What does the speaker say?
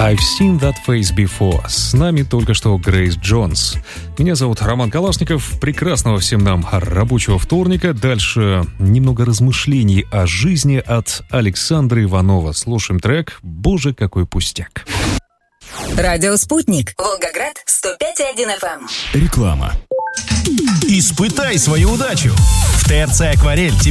I've seen that face before. С нами только что Грейс Джонс. Меня зовут Роман Калашников. Прекрасного всем нам рабочего вторника. Дальше немного размышлений о жизни от Александра Иванова. Слушаем трек «Боже, какой пустяк». Радио «Спутник». Волгоград, 105,1 FM. Реклама. Испытай свою удачу. В ТРЦ «Акварель» тебе